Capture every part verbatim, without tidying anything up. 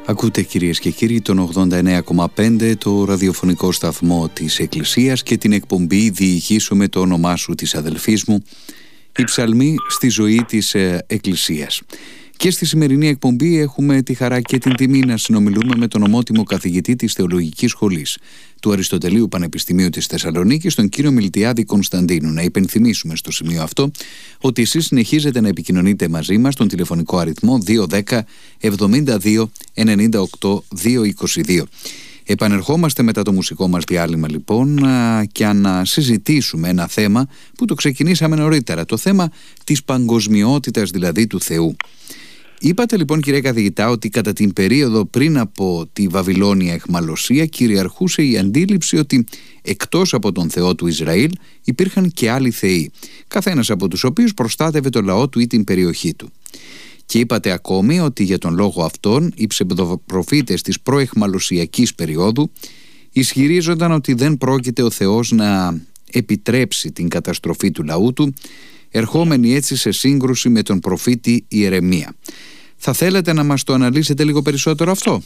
Ακούτε κυρίες και κύριοι τον ογδόντα εννέα κόμμα πέντε, το ραδιοφωνικό σταθμό της Εκκλησίας και την εκπομπή «Διηγήσου με το όνομά σου» της αδελφής μου, η ψαλμή στη ζωή της ε, Εκκλησίας. Και στη σημερινή εκπομπή έχουμε τη χαρά και την τιμή να συνομιλούμε με τον ομότιμο καθηγητή της Θεολογικής Σχολής του Αριστοτελείου Πανεπιστημίου της Θεσσαλονίκης, τον κύριο Μιλτιάδη Κωνσταντίνου. Να υπενθυμίσουμε στο σημείο αυτό ότι εσείς συνεχίζετε να επικοινωνείτε μαζί μας στον τηλεφωνικό αριθμό δύο ένα μηδέν εβδομήντα δύο ενενήντα οκτώ διακόσια είκοσι δύο. Επανερχόμαστε μετά το μουσικό μας διάλειμμα λοιπόν και να συζητήσουμε ένα θέμα που το ξεκινήσαμε νωρίτερα, το θέμα της παγκοσμιότητας δηλαδή του Θεού. Είπατε λοιπόν κύριε καθηγητά ότι κατά την περίοδο πριν από τη Βαβυλώνια αιχμαλωσία κυριαρχούσε η αντίληψη ότι εκτός από τον Θεό του Ισραήλ υπήρχαν και άλλοι θεοί, καθένας από τους οποίους προστάτευε το λαό του ή την περιοχή του. Και είπατε ακόμη ότι για τον λόγο αυτόν οι ψευδοπροφήτες της προαιχμαλωσιακής περίοδου ισχυρίζονταν ότι δεν πρόκειται ο Θεός να επιτρέψει την καταστροφή του λαού του, ερχόμενοι έτσι σε σύγκρουση με τον προφήτη Ιερεμία. Θα θέλετε να μας το αναλύσετε λίγο περισσότερο αυτό?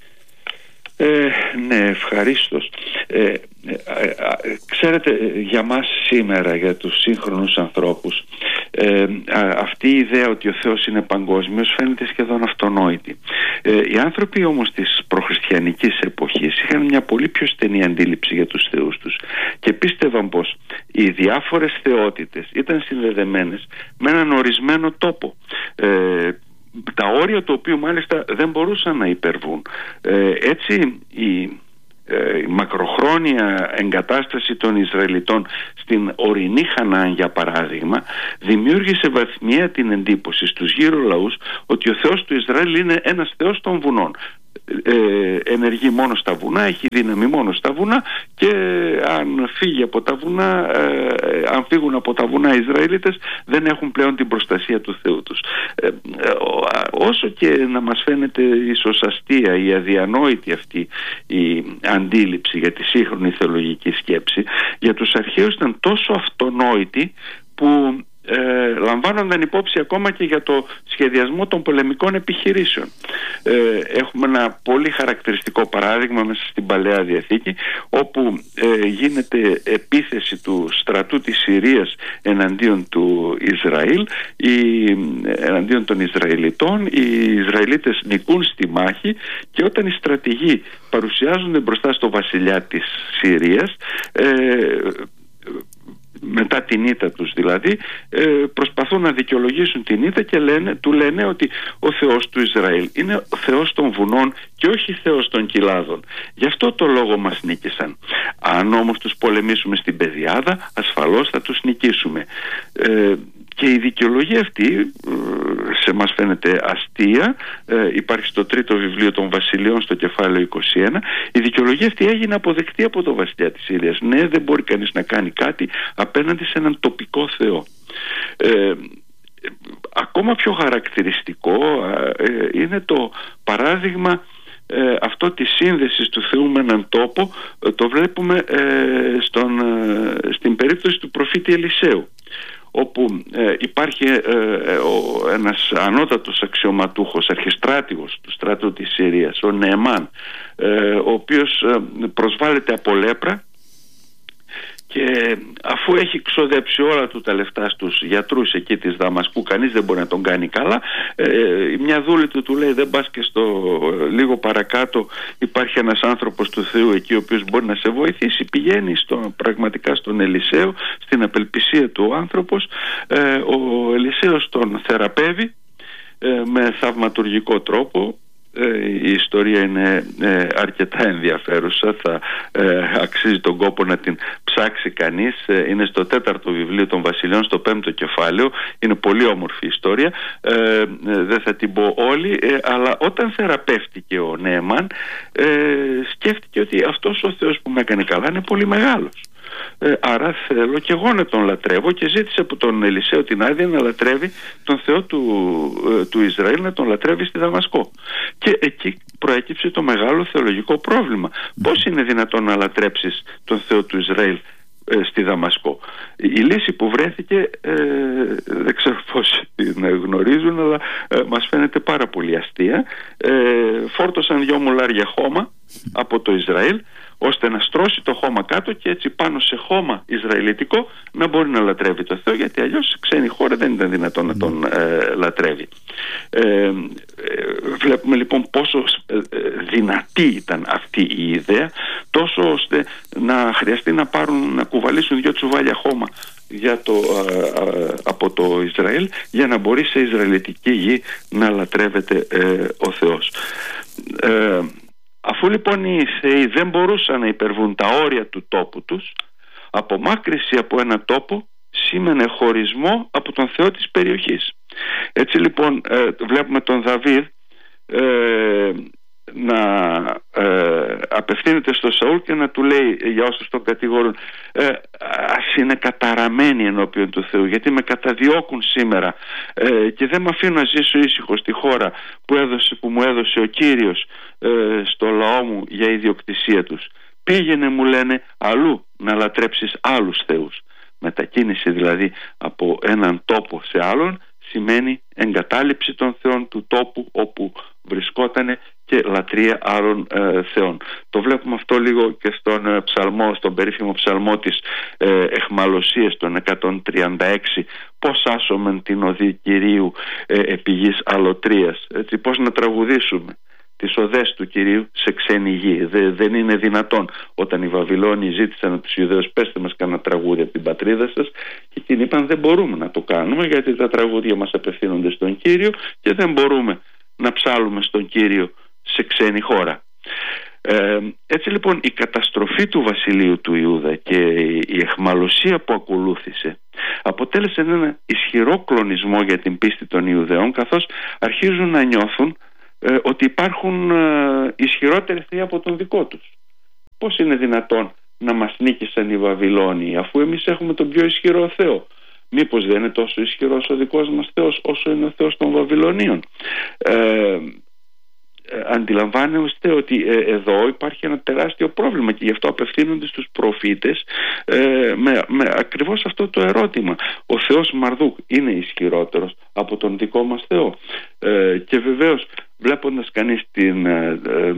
Ε, ναι, ευχαρίστως. Ε, ε, ε, ξέρετε, για μας σήμερα, για τους σύγχρονους ανθρώπους, ε, αυτή η ιδέα ότι ο Θεός είναι παγκόσμιος φαίνεται σχεδόν αυτονόητη. Ε, οι άνθρωποι όμως της προχριστιανικής εποχής είχαν μια πολύ πιο στενή αντίληψη για τους θεούς τους και πίστευαν πως οι διάφορες θεότητες ήταν συνδεδεμένες με έναν ορισμένο τόπο, ε, τα όρια του οποίου μάλιστα δεν μπορούσαν να υπερβούν. Ε, έτσι η, ε, η μακροχρόνια εγκατάσταση των Ισραηλιτών στην ορεινή Χαναάν για παράδειγμα δημιούργησε βαθμιαία την εντύπωση στους γύρω λαούς ότι ο Θεός του Ισραήλ είναι ένας Θεός των βουνών. Ε, ενεργεί μόνο στα βουνά, έχει δύναμη μόνο στα βουνά και αν φύγει από τα βουνά, ε, αν φύγουν από τα βουνά οι Ισραηλίτες δεν έχουν πλέον την προστασία του Θεού τους. Ε, ε, όσο και να μας φαίνεται ίσως αστεία ή αδιανόητη αυτή η αντίληψη για τη σύγχρονη θεολογική σκέψη, για τους αρχαίους ήταν τόσο αυτονόητη που Ε, λαμβάνονταν υπόψη ακόμα και για το σχεδιασμό των πολεμικών επιχειρήσεων. Ε, έχουμε ένα πολύ χαρακτηριστικό παράδειγμα μέσα στην Παλαιά Διαθήκη, όπου ε, γίνεται επίθεση του στρατού της Συρίας εναντίον του Ισραήλ, η, εναντίον των Ισραηλιτών. Οι Ισραηλίτες νικούν στη μάχη και όταν οι στρατηγοί παρουσιάζονται μπροστά στο βασιλιά της Συρίας, ε, μετά την ήττα τους δηλαδή, προσπαθούν να δικαιολογήσουν την ήττα και λένε, του λένε ότι ο Θεός του Ισραήλ είναι ο Θεός των βουνών και όχι Θεός των κοιλάδων. Γι' αυτό το λόγο μας νίκησαν. Αν όμως τους πολεμήσουμε στην πεδιάδα, ασφαλώς θα τους νικήσουμε. Ε, και η δικαιολογία αυτή σε μας φαίνεται αστεία, ε, υπάρχει στο τρίτο βιβλίο των Βασιλείων στο κεφάλαιο είκοσι ένα. Η δικαιολογία αυτή έγινε αποδεκτή από το βασιλιά της Συρίας. Ναι, δεν μπορεί κανείς να κάνει κάτι απέναντι σε έναν τοπικό Θεό. Ε, ακόμα πιο χαρακτηριστικό ε, είναι το παράδειγμα ε, αυτό της σύνδεσης του Θεού με έναν τόπο. Ε, το βλέπουμε ε, στον, ε, στην περίπτωση του προφήτη Ελισέου, όπου ε, υπάρχει ε, ε, ο, ένας ανώτατος αξιωματούχος, αρχιστράτηγος του στρατού της Συρίας, ο Νεεμάν, ε, ο οποίος ε, προσβάλλεται από λέπρα και αφού έχει ξοδέψει όλα του τα λεφτά στους γιατρούς εκεί της Δαμασκού, κανείς δεν μπορεί να τον κάνει καλά, ε, μια δούλη του του λέει δεν πας και στο λίγο παρακάτω υπάρχει ένας άνθρωπος του Θεού εκεί ο οποίος μπορεί να σε βοηθήσει? Πηγαίνει στο, πραγματικά στον Ελισέο, στην απελπισία του ο άνθρωπος, ε, ο Ελισέος τον θεραπεύει ε, με θαυματουργικό τρόπο. Η ιστορία είναι ε, αρκετά ενδιαφέρουσα, θα ε, αξίζει τον κόπο να την ψάξει κανείς. Ε, είναι στο τέταρτο βιβλίο των Βασιλειών, στο πέμπτο κεφάλαιο. Είναι πολύ όμορφη ιστορία, ε, ε, δεν θα την πω όλη, ε, αλλά όταν θεραπεύτηκε ο Νεεμάν, ε, σκέφτηκε ότι αυτός ο Θεός που με έκανε καλά είναι πολύ μεγάλος. Ε, άρα θέλω και εγώ να τον λατρεύω και ζήτησε από τον Ελισέο την άδεια να λατρεύει τον Θεό του, ε, του Ισραήλ, να τον λατρεύει στη Δαμασκό. Και εκεί προέκυψε το μεγάλο θεολογικό πρόβλημα. Πώς είναι δυνατόν να λατρέψεις τον Θεό του Ισραήλ στη Δαμασκό. Η λύση που βρέθηκε ε, δεν ξέρω πώς την γνωρίζουν, αλλά ε, μας φαίνεται πάρα πολύ αστεία. Ε, φόρτωσαν δυο μουλάρια χώμα από το Ισραήλ, ώστε να στρώσει το χώμα κάτω και έτσι πάνω σε χώμα ισραηλιτικό να μπορεί να λατρεύει το Θεό, γιατί αλλιώς σε ξένη χώρα δεν ήταν δυνατόν να τον ε, λατρεύει. Ε, ε, βλέπουμε λοιπόν πόσο ε, δυνατή ήταν αυτή η ιδέα, τόσο ώστε να χρειαστεί να πάρουν, να κουβαλήσουν δυο τσουβάλια χώμα για το, α, α, από το Ισραήλ, για να μπορεί σε ισραηλιτική γη να λατρεύεται ε, ο Θεός. Ε, Αφού λοιπόν οι θεοί δεν μπορούσαν να υπερβούν τα όρια του τόπου τους, απομάκρυνση από ένα τόπο σήμαινε χωρισμό από τον Θεό της περιοχής. Έτσι λοιπόν ε, βλέπουμε τον Δαβίδ ε, να ε, απευθύνεται στο Σαούλ και να του λέει, για όσους τον κατηγορούν, ε, ας είναι καταραμένοι ενώπιον του Θεού, γιατί με καταδιώκουν σήμερα ε, και δεν με αφήνουν να ζήσω ήσυχο στη χώρα που, έδωσε, που μου έδωσε ο Κύριος ε, στο λαό μου για ιδιοκτησία τους. Πήγαινε, μου λένε, αλλού να λατρέψεις άλλους θεούς. Μετακίνηση δηλαδή από έναν τόπο σε άλλον σημαίνει εγκατάλειψη των θεών του τόπου όπου βρισκότανε και λατρεία άλλων ε, θεών. Το βλέπουμε αυτό λίγο και στον ε, ψαλμό, στον περίφημο ψαλμό της ε, εχμαλωσίας των εκατόν τριάντα έξι, πώς άσωμεν την οδή Κυρίου ε, επί γης αλωτρίας. Έτσι, πώς να τραγουδήσουμε τις οδές του Κυρίου σε ξένη γη. Δε, δεν είναι δυνατόν. Όταν οι Βαβυλώνιοι ζήτησαν από τους Ιουδαίους, πέστε μας κανένα τραγούδι από την πατρίδα σας, και εκείνοι είπαν δεν μπορούμε να το κάνουμε, γιατί τα τραγούδια μας απευθύνονται στον Κύριο και δεν μπορούμε να ψάλουμε στον Κύριο σε ξένη χώρα. Ε, έτσι λοιπόν η καταστροφή του βασιλείου του Ιούδα και η εχμαλωσία που ακολούθησε αποτέλεσε ένα ισχυρό κλονισμό για την πίστη των Ιουδαίων, καθώς αρχίζουν να νιώθουν ε, ότι υπάρχουν ε, ισχυρότεροι θεοί από τον δικό τους. Πώς είναι δυνατόν να μας νίκησαν οι Βαβυλώνιοι αφού εμείς έχουμε τον πιο ισχυρό Θεό? Μήπως δεν είναι τόσο ισχυρός ο δικός μας Θεός όσο είναι ο Θεός των Βαβυλωνίων? Ε, αντιλαμβάνεστε ότι ε, εδώ υπάρχει ένα τεράστιο πρόβλημα και γι' αυτό απευθύνονται στους προφήτες ε, με, με ακριβώς αυτό το ερώτημα. Ο Θεός Μαρδούκ είναι ισχυρότερος από τον δικό μας Θεό? Ε, και βεβαίως βλέποντας κανείς την ε, ε,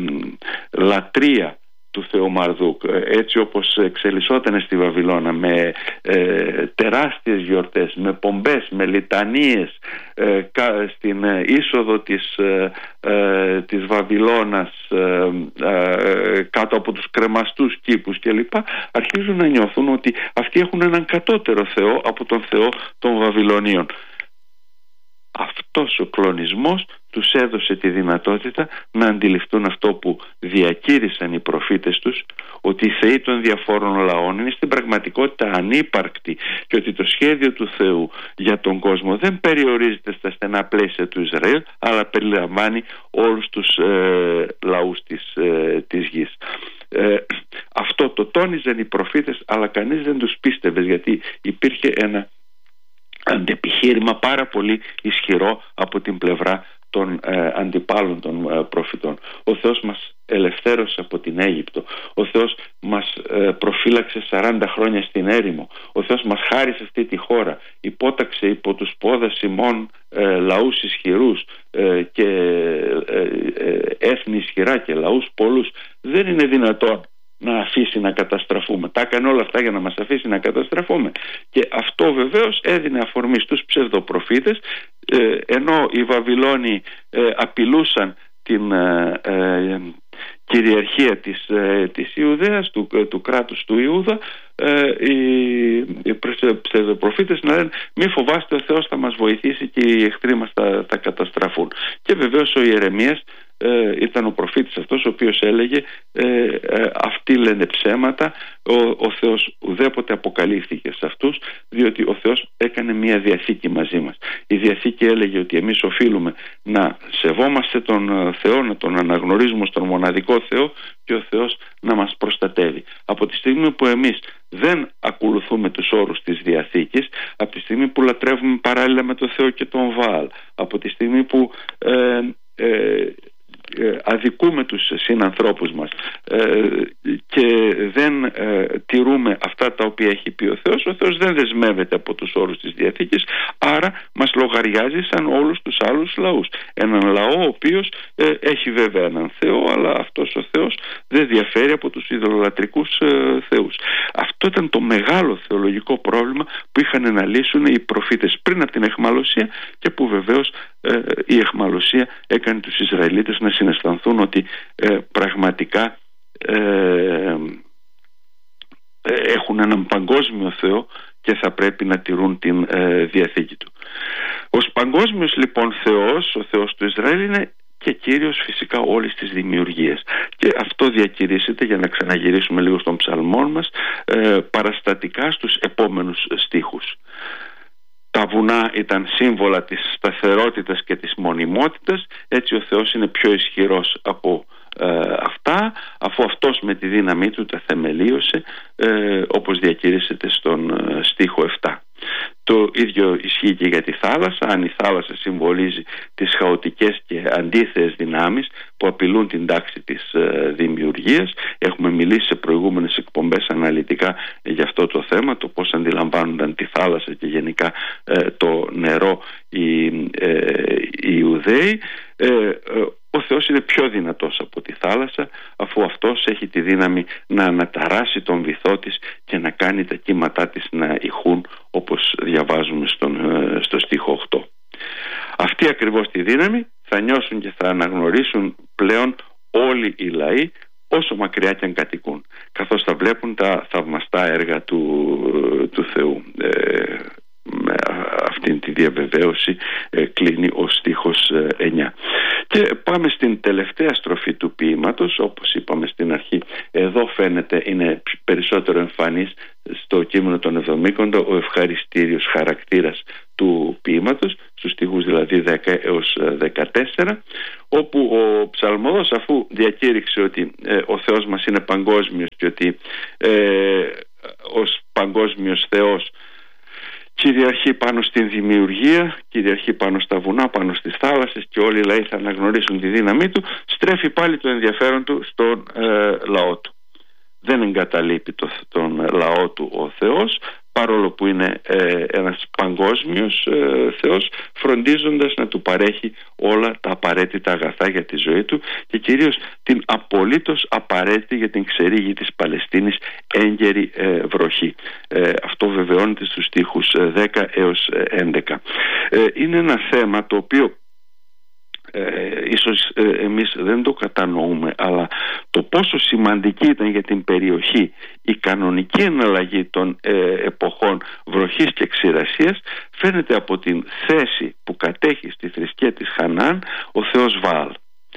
λατρεία του Θεού Μαρδούκ, έτσι όπως εξελισσόταν στη Βαβυλώνα, με ε, τεράστιες γιορτές, με πομπές, με λιτανίες ε, κα, στην ε, είσοδο της, ε, ε, της Βαβυλώνας ε, ε, κάτω από τους κρεμαστούς κήπους κλπ, αρχίζουν να νιώθουν ότι αυτοί έχουν έναν κατώτερο Θεό από τον Θεό των Βαβυλωνίων. Αυτός ο κλονισμός τους έδωσε τη δυνατότητα να αντιληφθούν αυτό που διακήρυσαν οι προφήτες τους, ότι οι θεοί των διαφόρων λαών είναι στην πραγματικότητα ανύπαρκτοι και ότι το σχέδιο του Θεού για τον κόσμο δεν περιορίζεται στα στενά πλαίσια του Ισραήλ, αλλά περιλαμβάνει όλους τους ε, λαούς της, ε, της γης. Ε, αυτό το τόνιζαν οι προφήτες, αλλά κανείς δεν τους πίστευε, γιατί υπήρχε ένα αντεπιχείρημα πάρα πολύ ισχυρό από την πλευρά των ε, αντιπάλων των ε, προφητών. Ο Θεός μας ελευθέρωσε από την Αίγυπτο. Ο Θεός μας ε, προφύλαξε σαράντα χρόνια στην έρημο. Ο Θεός μας χάρισε αυτή τη χώρα. Υπόταξε υπό τους πόδας ημών ε, λαούς ισχυρούς ε, και ε, ε, έθνη ισχυρά και λαούς πολλούς. Δεν είναι δυνατόν να αφήσει να καταστραφούμε. Τα έκανε όλα αυτά για να μας αφήσει να καταστραφούμε. Και αυτό βεβαίως έδινε αφορμή στους ψευδοπροφήτες, ε, ενώ οι Βαβυλώνιοι ε, απειλούσαν την ε, ε, κυριαρχία της, ε, της Ιουδαίας, του, ε, του κράτους του Ιούδα, ε, οι, οι ψευδοπροφήτες να λένε μη φοβάστε, ο Θεός θα μας βοηθήσει και οι εχθροί μας θα, θα καταστραφούν. Και βεβαίως ο Ιερεμίας Ε, ήταν ο προφήτης αυτός ο οποίος έλεγε ε, ε, αυτοί λένε ψέματα, ο, ο Θεός ουδέποτε αποκαλύφθηκε σε αυτούς, διότι ο Θεός έκανε μια διαθήκη μαζί μας. Η διαθήκη έλεγε ότι εμείς οφείλουμε να σεβόμαστε τον Θεό, να τον αναγνωρίζουμε στον μοναδικό Θεό και ο Θεός να μας προστατεύει. Από τη στιγμή που εμείς δεν ακολουθούμε τους όρους της διαθήκης, από τη στιγμή που λατρεύουμε παράλληλα με τον Θεό και τον Βαάλ, από τη στιγμή που ε, ε, αδικούμε τους συνανθρώπους μας ε, και δεν ε, τηρούμε αυτά τα οποία έχει πει ο Θεός, ο Θεός δεν δεσμεύεται από τους όρους της Διαθήκης, άρα μας λογαριάζει σαν όλους τους άλλους λαούς. Έναν λαό ο οποίος ε, έχει βέβαια έναν Θεό, αλλά αυτός ο Θεός δεν διαφέρει από τους ειδωλολατρικούς ε, θεούς. Αυτό ήταν το μεγάλο θεολογικό πρόβλημα που είχαν να λύσουν οι προφήτες πριν από την αιχμαλωσία, και που βεβαίως ε, η αιχμαλωσία έκανε τους Ισραηλίτες να συναισθανθούν ότι ε, πραγματικά ε, έχουν έναν παγκόσμιο Θεό και θα πρέπει να τηρούν την ε, Διαθήκη του. Ως παγκόσμιος λοιπόν Θεός, ο Θεός του Ισραήλ είναι και κύριος φυσικά όλης της δημιουργίας, και αυτό διακηρύσσεται, για να ξαναγυρίσουμε λίγο στον ψαλμόν μας, ε, παραστατικά στους επόμενους στίχους. Τα βουνά ήταν σύμβολα της σταθερότητας και της μονιμότητας, έτσι ο Θεός είναι πιο ισχυρός από ε, αυτά, αφού αυτός με τη δύναμή του τα θεμελίωσε, ε, όπως διακηρύσσεται στον ε, στίχο επτά. Το ίδιο ισχύει και για τη θάλασσα. Αν η θάλασσα συμβολίζει τις χαοτικές και αντίθεες δυνάμεις που απειλούν την τάξη της ε, δημιουργίας, έχουμε μιλήσει σε προηγούμενες εκπομπές αναλυτικά για αυτό το θέμα, το πώς αντιλαμβάνονταν τη θάλασσα και γενικά ε, το νερό οι, ε, οι Ιουδαίοι. ε, ε, Ο Θεός είναι πιο δυνατός από τη θάλασσα, αφού αυτός έχει τη δύναμη να αναταράσει τον βυθό της και να κάνει τα κύματά της να ηχούν, όπως διαβάζουμε στον, στο στίχο οκτώ. Αυτή ακριβώς τη δύναμη θα νιώσουν και θα αναγνωρίσουν πλέον όλοι οι λαοί, όσο μακριά και αν κατοικούν, καθώς θα βλέπουν τα θαυμαστά έργα του, του Θεού. Ε, με αυτήν τη διαβεβαίωση ε, κλείνει ο στίχος ε, εννιά. Και πάμε στην τελευταία στροφή του ποίηματος. Όπως είπαμε στην αρχή, εδώ φαίνεται, είναι περισσότερο εμφανής στο κείμενο των Εβδομήκοντων, ο ευχαριστήριος χαρακτήρας του ποίηματος, στους στίχους δηλαδή δέκα έως δεκατέσσερα, όπου ο ψαλμοδός, αφού διακήρυξε ότι ε, ο Θεός μας είναι παγκόσμιος και ότι ε, ως παγκόσμιος Θεός κυριαρχεί πάνω στην δημιουργία, κυριαρχεί πάνω στα βουνά, πάνω στις θάλασσες, και όλοι οι λαοί θα αναγνωρίσουν τη δύναμή του, στρέφει πάλι το ενδιαφέρον του στον ε, λαό του. Δεν εγκαταλείπει το, τον λαό του ο Θεός, παρόλο που είναι ε, ένας παγκόσμιος ε, Θεός, φροντίζοντας να του παρέχει όλα τα απαραίτητα αγαθά για τη ζωή του, και κυρίως την απολύτως απαραίτητη για την ξερή της Παλαιστίνης έγκαιρη ε, βροχή. Ε, αυτό βεβαιώνεται στους στίχους δέκα έως έντεκα. Ε, είναι ένα θέμα το οποίο Ε, ίσως ε, εμείς δεν το κατανοούμε, αλλά το πόσο σημαντική ήταν για την περιοχή η κανονική εναλλαγή των ε, εποχών βροχής και ξηρασίας φαίνεται από την θέση που κατέχει στη θρησκεία της Χανάν ο θεός Βαάλ.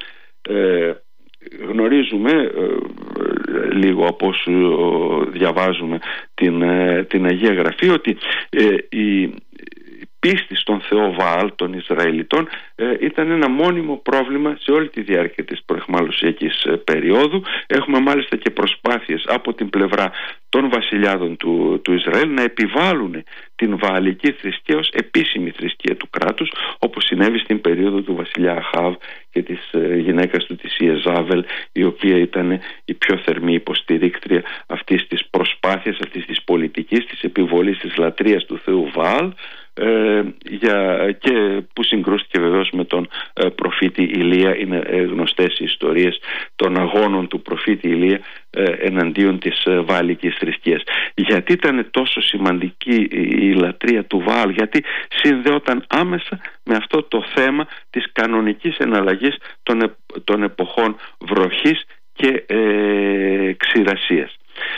ε, γνωρίζουμε ε, λίγο από όσου διαβάζουμε την, ε, την Αγία Γραφή ότι ε, η πίστη στον Θεό Βαάλ των Ισραηλιτών ε, ήταν ένα μόνιμο πρόβλημα σε όλη τη διάρκεια της προεχμαλωσιακής ε, περίοδου. Έχουμε μάλιστα και προσπάθειες από την πλευρά των βασιλιάδων του, του Ισραήλ να επιβάλλουν την βααλική θρησκεία ως επίσημη θρησκεία του κράτους, όπως συνέβη στην περίοδο του βασιλιά Αχάβ και της ε, γυναίκας του της Ιεζάβελ, η οποία ήταν η πιο θερμή υποστηρίκτρια αυτής της προσπάθειας, αυτής της πολιτικής, της επιβολής της λατρείας του Θεού Βαάλ, Ε, για, και που συγκρούστηκε βεβαίως με τον ε, προφήτη Ηλία. Είναι ε, γνωστές οι ιστορίες των αγώνων του προφήτη Ηλία ε, εναντίον της ε, βααλικής θρησκείας. Γιατί ήταν τόσο σημαντική η, η λατρεία του Βαάλ? Γιατί συνδέονταν άμεσα με αυτό το θέμα της κανονικής εναλλαγής των, ε, των εποχών βροχής και ε, ξηρασίας.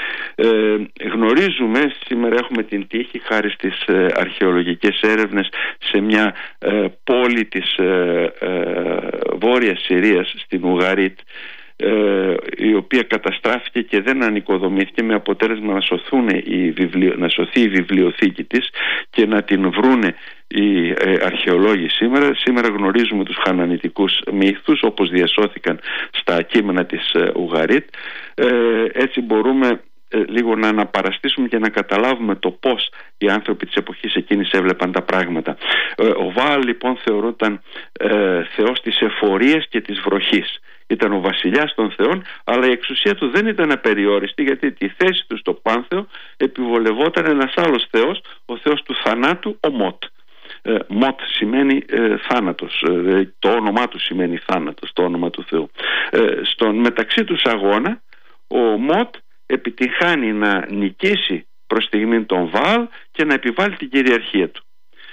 Ε, γνωρίζουμε, σήμερα έχουμε την τύχη χάρη στις ε, αρχαιολογικές έρευνες σε μια ε, πόλη της ε, ε, Βόρειας Συρίας, στην Ουγαρίτ, ε, η οποία καταστράφηκε και δεν ανοικοδομήθηκε, με αποτέλεσμα να, σωθούν οι βιβλιο... να σωθεί η βιβλιοθήκη της και να την βρούνε οι ε, αρχαιολόγοι σήμερα. Σήμερα γνωρίζουμε τους χανανιτικούς μύθους, όπως διασώθηκαν στα κείμενα της ε, Ουγαρίτ. Ε, έτσι μπορούμε ε, λίγο να αναπαραστήσουμε και να καταλάβουμε το πώς οι άνθρωποι της εποχής εκείνης έβλεπαν τα πράγματα. Ε, ο Βαάλ λοιπόν θεωρούταν ε, θεός της εφορίας και της βροχής, ήταν ο βασιλιάς των θεών, αλλά η εξουσία του δεν ήταν απεριόριστη, γιατί τη θέση του στο Πάνθεο επιβολευόταν ένας άλλος θεός, ο θεός του θανάτου, ο Μότ. Ε, Μότ σημαίνει ε, θάνατος, ε, το όνομά του σημαίνει θάνατος, το όνομα του Θεού. Ε, στον μεταξύ τους αγώνα ο Μότ επιτυχάνει να νικήσει προς στιγμή τον Βαάλ και να επιβάλλει την κυριαρχία του.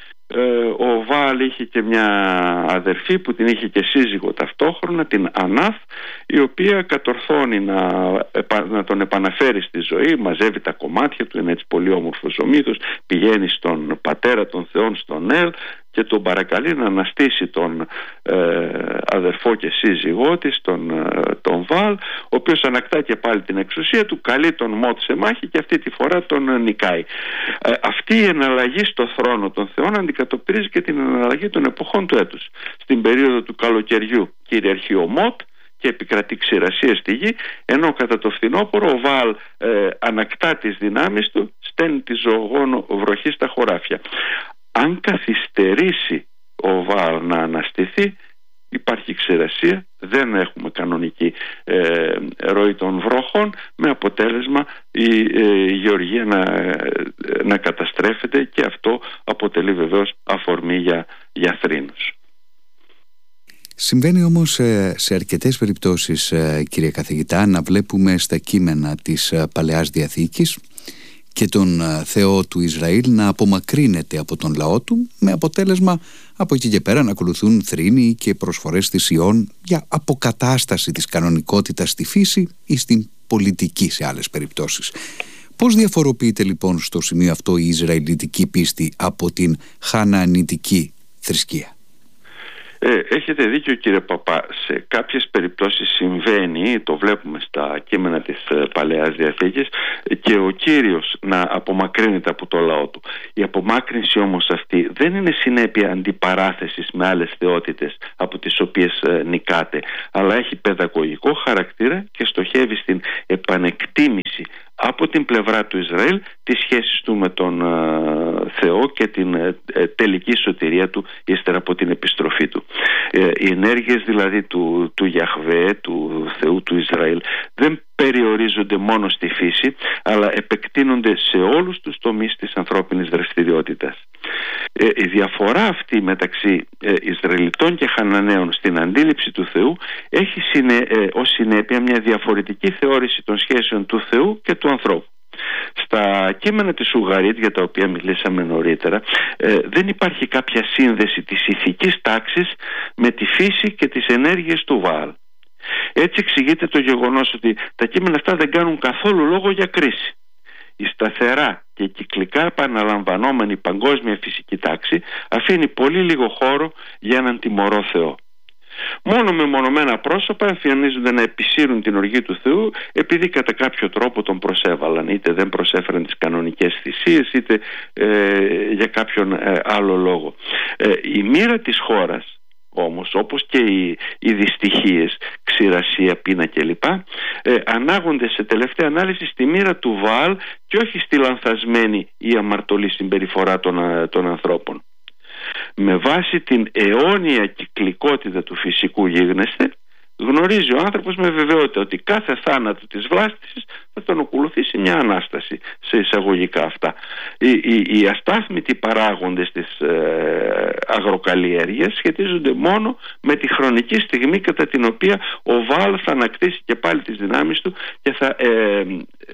Ο Βαάλ είχε και μια αδερφή που την είχε και σύζυγο ταυτόχρονα, την Ανάθ, η οποία κατορθώνει να, να τον επαναφέρει στη ζωή, μαζεύει τα κομμάτια του, είναι έτσι πολύ όμορφος ο μύθος, πηγαίνει στον πατέρα των θεών, στον Ελ, και τον παρακαλεί να αναστήσει τον ε, αδερφό και σύζυγό της, τον, ε, τον Βαάλ, ο οποίος ανακτά και πάλι την εξουσία του, καλεί τον Μότ σε μάχη και αυτή τη φορά τον νικάει. Ε, αυτή η εναλλαγή στο θρόνο των θεών αντικατοπτρίζει και την εναλλαγή των εποχών του έτους. Στην περίοδο του καλοκαιριού κυριαρχεί ο Μότ και επικρατεί ξηρασία στη γη, ενώ κατά το φθινόπωρο ο Βαάλ ε, ανακτά τις δυνάμεις του, στέλνει τη ζωογόνο βροχή στα χωράφια. Αν καθυστερήσει ο Βαάλ να αναστηθεί, υπάρχει ξηρασία, δεν έχουμε κανονική ε, ροή των βροχών, με αποτέλεσμα η, ε, η γεωργία να, ε, να καταστρέφεται, και αυτό αποτελεί βεβαίως αφορμή για, για θρήνους. Συμβαίνει όμως ε, σε αρκετές περιπτώσεις, ε, κύριε καθηγητά, να βλέπουμε στα κείμενα της ε, Παλαιάς Διαθήκης και τον Θεό του Ισραήλ να απομακρύνεται από τον λαό του, με αποτέλεσμα από εκεί και πέρα να ακολουθούν θρήνοι και προσφορές θυσιών για αποκατάσταση της κανονικότητας στη φύση ή στην πολιτική σε άλλες περιπτώσεις. Πώς διαφοροποιείται λοιπόν στο σημείο αυτό η Ισραηλιτική πίστη από την Χανανιτική θρησκεία? Ε, έχετε δίκιο, κύριε Παπά, σε κάποιες περιπτώσεις συμβαίνει, το βλέπουμε στα κείμενα της ε, Παλαιάς Διαθήκης, και ο Κύριος να απομακρύνεται από το λαό του. Η απομάκρυνση όμως αυτή δεν είναι συνέπεια αντιπαράθεσης με άλλες θεότητες από τις οποίες ε, νικάται, αλλά έχει παιδαγωγικό χαρακτήρα και στοχεύει στην επανεκτίμηση από την πλευρά του Ισραήλ τις σχέσεις του με τον ε, Θεό και την ε, τελική σωτηρία του ύστερα από την επιστροφή του. Ε, οι ενέργειες δηλαδή του, του Γιαχβέ, του Θεού του Ισραήλ, δεν περιορίζονται μόνο στη φύση, αλλά επεκτείνονται σε όλους τους τομείς της ανθρώπινης δραστηριότητας. Ε, η διαφορά αυτή μεταξύ ε, Ισραηλιτών και Χαναναίων στην αντίληψη του Θεού έχει συνέ, ε, ως συνέπεια μια διαφορετική θεώρηση των σχέσεων του Θεού και του ανθρώπου. Στα κείμενα της Ουγαρίτ, για τα οποία μιλήσαμε νωρίτερα, ε, δεν υπάρχει κάποια σύνδεση της ηθικής τάξης με τη φύση και τις ενέργειες του Βαάλ. Έτσι εξηγείται το γεγονός ότι τα κείμενα αυτά δεν κάνουν καθόλου λόγο για κρίση. Η σταθερά και κυκλικά επαναλαμβανόμενη παγκόσμια φυσική τάξη αφήνει πολύ λίγο χώρο για έναν τιμωρό Θεό. Μόνο μεμονωμένα πρόσωπα εμφανίζονται να επισύρουν την οργή του Θεού, επειδή κατά κάποιο τρόπο τον προσέβαλαν, είτε δεν προσέφεραν τις κανονικές θυσίες, είτε ε, για κάποιον ε, άλλο λόγο. Ε, η μοίρα της χώρας όμως, όπως και οι, οι δυστυχίες, ξηρασία, πείνα κλπ, ε, ανάγονται σε τελευταία ανάλυση στη μοίρα του Βαάλ και όχι στη λανθασμένη ή αμαρτωλή συμπεριφορά των, των ανθρώπων. Με βάση την αιώνια κυκλικότητα του φυσικού γίγνεσθε, γνωρίζει ο άνθρωπος με βεβαιότητα ότι κάθε θάνατο της βλάστησης θα τον ακολουθήσει μια Ανάσταση, σε εισαγωγικά αυτά. Οι, οι, οι αστάθμητοι παράγοντες της ε, αγροκαλλιέργειας σχετίζονται μόνο με τη χρονική στιγμή κατά την οποία ο Βαάλ θα ανακτήσει και πάλι τις δυνάμεις του και θα ε, ε,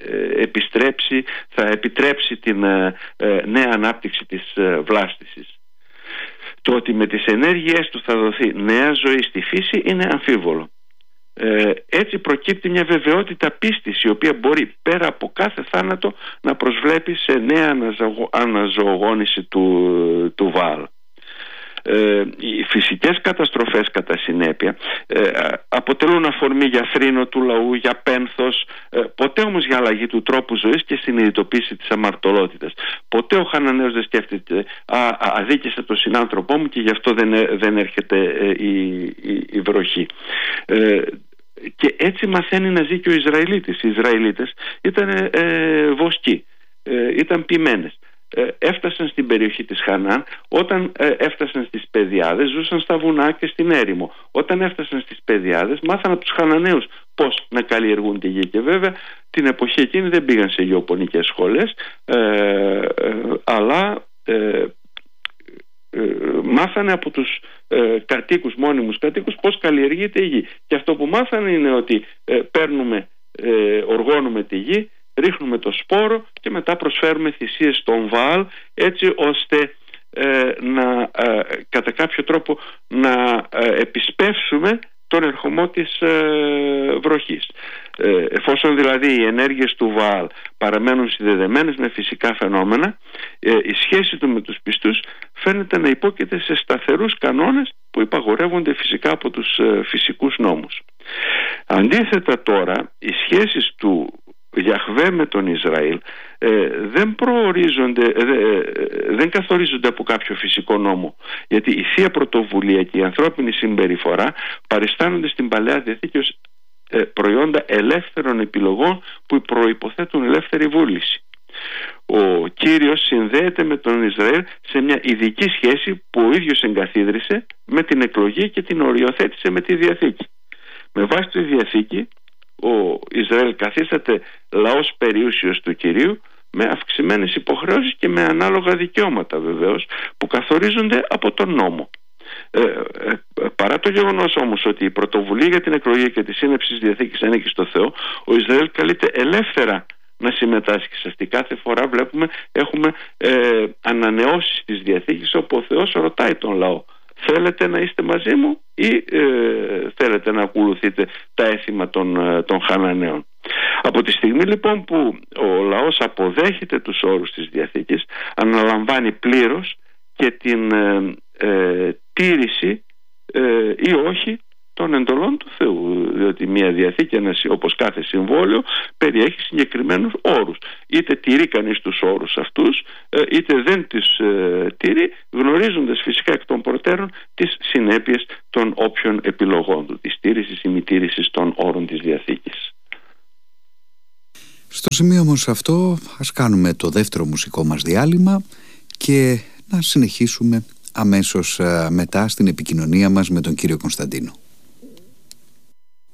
επιστρέψει, θα επιτρέψει την ε, ε, νέα ανάπτυξη της ε, βλάστησης. Το ότι με τις ενέργειές του θα δοθεί νέα ζωή στη φύση είναι αμφίβολο. Ε, έτσι προκύπτει μια βεβαιότητα πίστης, η οποία μπορεί πέρα από κάθε θάνατο να προσβλέπει σε νέα αναζωογόνηση του, του Βαάλ. Ε, οι φυσικές καταστροφές κατά συνέπεια ε, αποτελούν αφορμή για θρήνο του λαού, για πένθος, ε, ποτέ όμως για αλλαγή του τρόπου ζωής και συνειδητοποίηση της αμαρτωλότητας. Ποτέ ο Χαναναίος δεν σκέφτεται «Α, αδίκησα τον συνάνθρωπό μου και γι' αυτό δεν, δεν έρχεται ε, η, η, η βροχή». Ε, και έτσι μαθαίνει να ζει και ο Ισραηλίτης. Οι Ισραηλίτες ήταν ε, βοσκοί, ε, ήταν ποιμένες. ε, έφτασαν στην περιοχή της Χανάν. Όταν ε, έφτασαν στις Πεδιάδες, ζούσαν στα βουνά και στην έρημο. Όταν έφτασαν στις Πεδιάδες, μάθαν από τους Χαναναίους πώς να καλλιεργούν τη γη. Και βέβαια την εποχή εκείνη δεν πήγαν σε γεωπονικές σχολές, ε, ε, αλλά ε, ε, μάθανε από τους ε, κατοίκους, μόνιμους κατοίκους, πώς καλλιεργείται η γη. Και αυτό που μάθανε είναι ότι ε, παίρνουμε, ε, οργώνουμε τη γη, ρίχνουμε το σπόρο και μετά προσφέρουμε θυσίες στον Βαάλ, έτσι ώστε ε, να ε, κατά κάποιο τρόπο να ε, επισπεύσουμε τον ερχομό της ε, βροχής. Ε, εφόσον δηλαδή οι ενέργειες του Βαάλ παραμένουν συνδεδεμένες με φυσικά φαινόμενα, ε, η σχέση του με τους πιστούς φαίνεται να υπόκειται σε σταθερούς κανόνες που υπαγορεύονται φυσικά από τους ε, φυσικούς νόμους. Αντίθετα τώρα, οι σχέσεις του Γιαχβέ με τον Ισραήλ ε, δεν προορίζονται, ε, ε, δεν καθορίζονται από κάποιο φυσικό νόμο, γιατί η Θεία Πρωτοβουλία και η ανθρώπινη συμπεριφορά παριστάνονται στην Παλαιά Διαθήκη ως ε, προϊόντα ελεύθερων επιλογών που προϋποθέτουν ελεύθερη βούληση. Ο Κύριος συνδέεται με τον Ισραήλ σε μια ειδική σχέση που ο ίδιος εγκαθίδρυσε με την εκλογή και την οριοθέτησε με τη Διαθήκη. Με βάση τη Διαθήκη, ο Ισραήλ καθίσταται λαός περιούσιος του Κυρίου, με αυξημένες υποχρεώσεις και με ανάλογα δικαιώματα βεβαίως, που καθορίζονται από τον νόμο. Ε, ε, παρά το γεγονός όμως ότι η πρωτοβουλία για την εκλογή και τη σύννεψη της Διαθήκης ανήκει στο Θεό, ο Ισραήλ καλείται ελεύθερα να συμμετάσχει σε αυτή. Κάθε φορά βλέπουμε έχουμε ε, ανανεώσεις της Διαθήκης, όπου ο Θεός ρωτάει τον λαό: θέλετε να είστε μαζί μου ή ε, θέλετε να ακολουθείτε τα έθιμα των, των Χαναναίων? Από τη στιγμή λοιπόν που ο λαός αποδέχεται τους όρους της Διαθήκης, αναλαμβάνει πλήρως και την ε, ε, τήρηση ε, ή όχι των εντολών του Θεού, διότι μια Διαθήκη, όπως κάθε συμβόλαιο, περιέχει συγκεκριμένους όρους. Είτε τηρεί κανείς τους όρους αυτούς, είτε δεν τις ε, τηρεί, γνωρίζοντας φυσικά εκ των προτέρων τις συνέπειες των όποιων επιλογών του, της τήρησης ή μη τήρησης των όρων της Διαθήκης. Στο σημείο όμως αυτό ας κάνουμε το δεύτερο μουσικό μας διάλειμμα και να συνεχίσουμε αμέσως μετά στην επικοινωνία μας με τον κύριο Κωνσταντίνο.